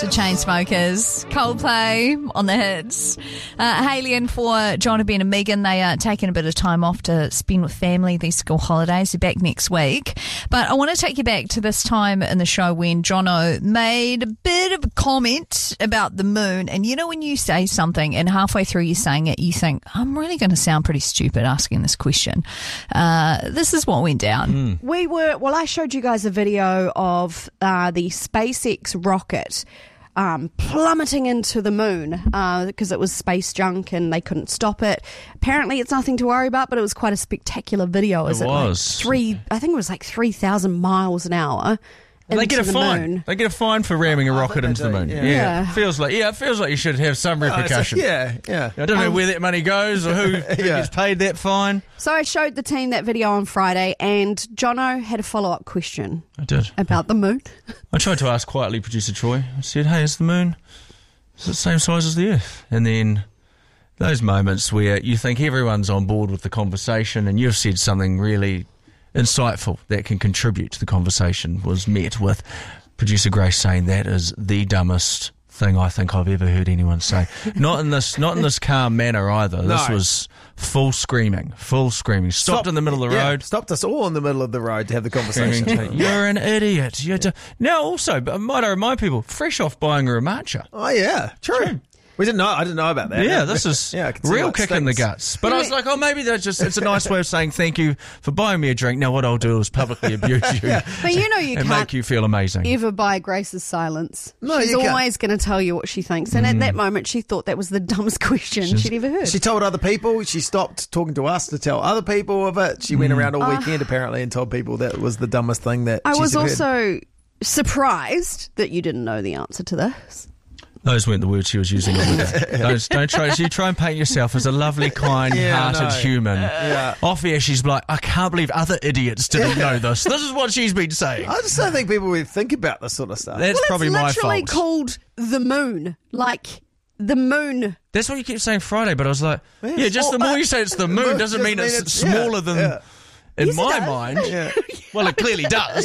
to Chainsmokers. Coldplay on the hits. Hayley in for John, Ben and Megan. They are taking a bit of time off to spend with family these school holidays. They're back next week. But I want to take you back to this time in the show when Jono made a bit of a comment about the moon. And you know when you say something and halfway through you saying it, you think, I'm really going to sound pretty stupid asking this question. This is what went down. I showed you guys a video of the SpaceX rocket plummeting into the moon because it was space junk and they couldn't stop it. Apparently it's nothing to worry about, but it was quite a spectacular video. It was. I think it was like 3,000 miles an hour. They get a fine. Moon. They get a fine for ramming a rocket into the moon. Yeah. It feels like you should have some repercussion. Yeah. I don't know where that money goes or who gets paid that fine. So I showed the team that video on Friday, and Jono had a follow-up question. I did. About the moon. I tried to ask quietly producer Troy. I said, hey, is the moon the same size as the Earth? And then those moments where you think everyone's on board with the conversation and you've said something really insightful that can contribute to the conversation was met with producer Grace saying that is the dumbest thing I think I've ever heard anyone say. Not in this calm manner either. This was full screaming. Stopped in the middle of the road. Stopped us all in the middle of the road to have the conversation. You're an idiot. Now also, but might I remind people, fresh off buying a Remacha. Oh yeah, true. I didn't know about that. Yeah, this is real kick in the guts. But I was like, maybe it's a nice way of saying thank you for buying me a drink. Now what I'll do is publicly abuse you. But you can't make you feel amazing. Ever buy Grace's silence. No, she's you always going to tell you what she thinks. And at that moment, she thought that was the dumbest question she'd ever heard. She told other people. She stopped talking to us to tell other people of it. She went around all weekend apparently and told people that was the dumbest thing that I was heard. also surprised that you didn't know the answer to this. Those weren't the words she was using. Don't try. You try and paint yourself as a lovely, kind-hearted human. Yeah. Off air, she's like, I can't believe other idiots didn't know this. This is what she's been saying. I just don't think people would think about this sort of stuff. That's probably my fault. It's literally called the moon. Like the moon. That's what you keep saying Friday, but I was like, just the more you say it's the moon doesn't mean it's smaller than... Yeah. In my mind, well, it clearly does.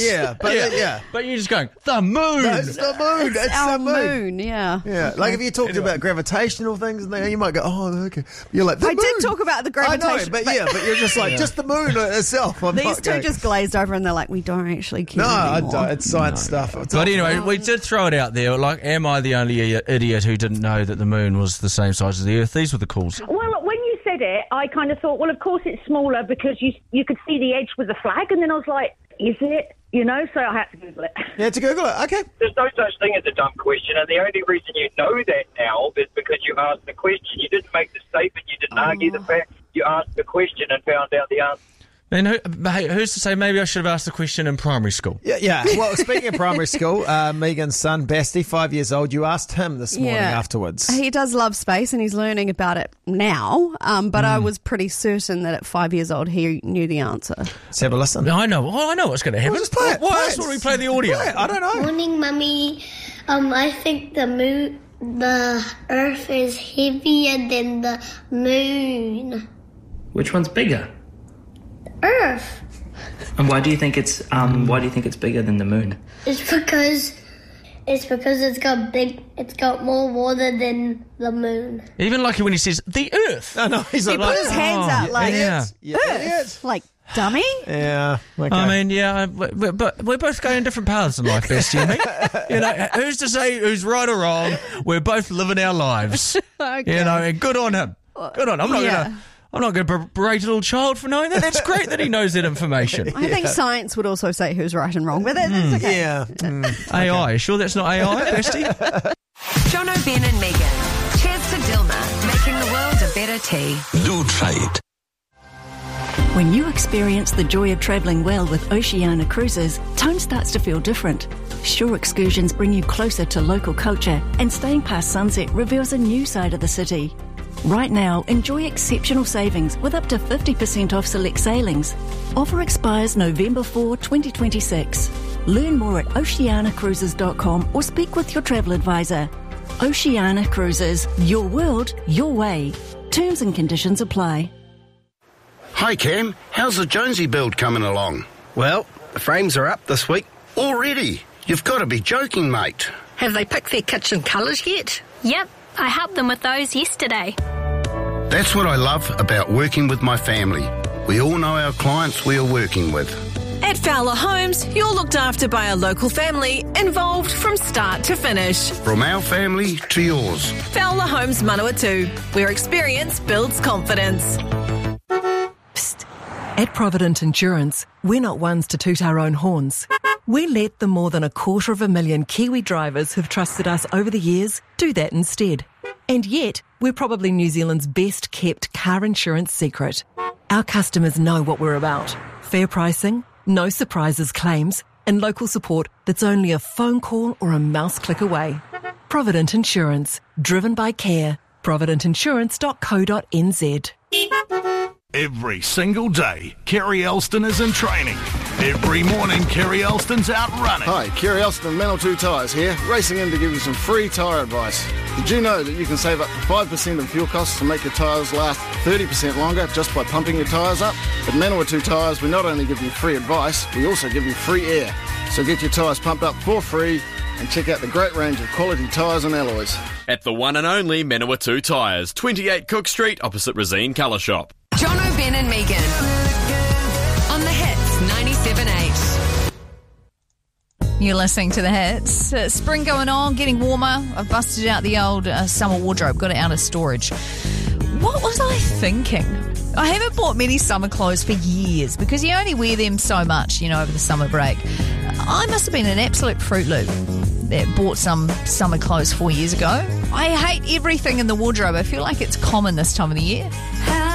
But you're just going, the moon. It's the moon. It's our the moon. Yeah. Like if you talked about gravitational things, and you might go, oh, okay. You're like, the moon. did talk about the gravitation. I know, but you're just like, just the moon itself. These two just glazed over and they're like, we don't actually care anymore. No, it's science stuff. But anyway, we did throw it out there. Like, am I the only idiot who didn't know that the moon was the same size as the Earth? These were the calls. Well, when you said it, I kind of thought, well, of course it's smaller because you could see the edge with the flag, and then I was like, is it? So I had to Google it. Yeah, to Google it. Okay. There's no such thing as a dumb question, and the only reason you know that now is because you asked the question. You didn't make the statement, you didn't argue the fact. You asked the question and found out the answer. And who's to say maybe I should have asked the question in primary school? Yeah. Well, speaking of primary school, Megan's son, Basti, 5 years old, you asked him this morning afterwards. He does love space and he's learning about it now, but I was pretty certain that at 5 years old he knew the answer. Let's have a listen. I know what's going to happen. Well, just play it. Why else would we play the audio? I don't know. Morning, Mummy. I think the Earth is heavier than the moon. Which one's bigger? Earth. And why do you think it's bigger than the moon? It's because it's got more water than the moon. Even like when he says the Earth. No, he's he like, put his hands out like Earth. Like dummy. Yeah. Okay. I mean, but we're both going different paths in life, Basti and me. Who's to say who's right or wrong? We're both living our lives. Okay. And good on him. Good on him. I'm not going to berate a little child for knowing that. That's great that he knows that information. I think science would also say who's right and wrong, but that's okay. Yeah. AI. Sure that's not AI, Basti? Jono, Ben and Megan. Cheers to Dilma, making the world a better tea. Do try it. When you experience the joy of travelling well with Oceania Cruises, tone starts to feel different. Shore excursions bring you closer to local culture, and staying past sunset reveals a new side of the city. Right now, enjoy exceptional savings with up to 50% off select sailings. Offer expires November 4, 2026. Learn more at oceanacruises.com or speak with your travel advisor. Oceania Cruises, your world, your way. Terms and conditions apply. Hi Cam, how's the Jonesy build coming along? Well, the frames are up this week. Already? You've got to be joking, mate. Have they picked their kitchen colours yet? Yep, I helped them with those yesterday. That's what I love about working with my family. We all know our clients we are working with. At Fowler Homes, you're looked after by a local family involved from start to finish. From our family to yours. Fowler Homes Manawatu, where experience builds confidence. Psst. At Provident Insurance, we're not ones to toot our own horns. We let the more than 250,000 Kiwi drivers who've trusted us over the years do that instead. And yet, we're probably New Zealand's best kept car insurance secret. Our customers know what we're about. Fair pricing, no surprises claims, and local support that's only a phone call or a mouse click away. Provident Insurance, driven by care. providentinsurance.co.nz. Every single day, Kerry Elston is in training. Every morning, Kerry Elston's out running. Hi, Kerry Elston, Manawatu Tyres here, racing in to give you some free tyre advice. Did you know that you can save up to 5% of fuel costs to make your tyres last 30% longer just by pumping your tyres up? At Manawatu Tyres, we not only give you free advice, we also give you free air. So get your tyres pumped up for free and check out the great range of quality tyres and alloys. At the one and only Manawatu Tyres, 28 Cook Street, opposite Rosine Colour Shop. John O'Ben and Megan on the Hits 97.8. You're listening to the Hits. Spring going on, getting warmer. I've busted out the old summer wardrobe, got it out of storage. What was I thinking? I haven't bought many summer clothes for years because you only wear them so much, over the summer break. I must have been an absolute Fruit Loop that bought some summer clothes 4 years ago. I hate everything in the wardrobe. I feel like it's common this time of the year.